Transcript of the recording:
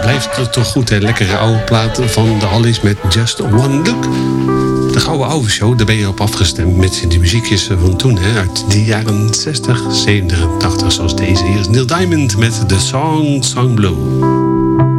blijft toch goed, hè? Lekkere oude platen van de Hollies met Just One Look. De Gouden Oude Show, daar ben je op afgestemd met die muziekjes van toen, hè? Uit de jaren 60, 70 en 80, zoals deze. Hier is Neil Diamond met The Song Blue.